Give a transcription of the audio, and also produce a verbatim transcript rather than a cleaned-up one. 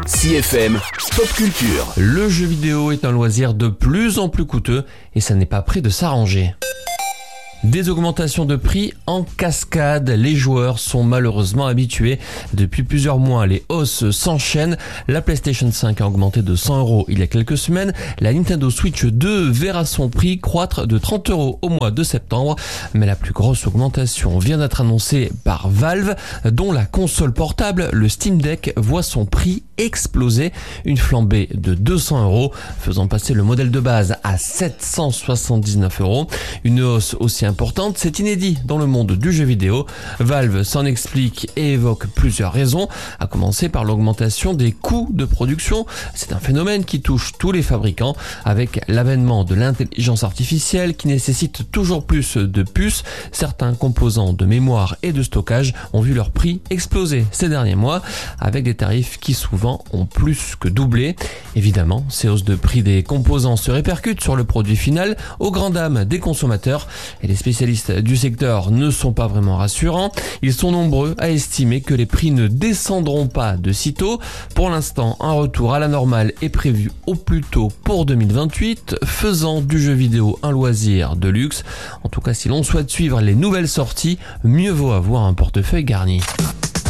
C F M Pop Culture. Le jeu vidéo est un loisir de plus en plus coûteux et ça n'est pas près de s'arranger. Des augmentations de prix en cascade, les joueurs sont malheureusement habitués. Depuis plusieurs mois, les hausses s'enchaînent. La PlayStation cinq a augmenté de cent euros il y a quelques semaines. La Nintendo Switch deux verra son prix croître de trente euros au mois de septembre. Mais la plus grosse augmentation vient d'être annoncée par Valve, dont la console portable, le Steam Deck, voit son prix exploser. Une flambée de deux cents euros, faisant passer le modèle de base à sept cent soixante-dix-neuf euros. Une hausse aussi importante, c'est inédit dans le monde du jeu vidéo. Valve s'en explique et évoque plusieurs raisons, à commencer par l'augmentation des coûts de production. C'est un phénomène qui touche tous les fabricants, avec l'avènement de l'intelligence artificielle qui nécessite toujours plus de puces. Certains composants de mémoire et de stockage ont vu leur prix exploser ces derniers mois, avec des tarifs qui souvent ont plus que doublé. Évidemment, ces hausses de prix des composants se répercutent sur le produit final, aux grandes dames des consommateurs, et les spécialistes du secteur ne sont pas vraiment rassurants. Ils sont nombreux à estimer que les prix ne descendront pas de sitôt. Pour l'instant, un retour à la normale est prévu au plus tôt pour deux mille vingt-huit, faisant du jeu vidéo un loisir de luxe. En tout cas, si l'on souhaite suivre les nouvelles sorties, mieux vaut avoir un portefeuille garni.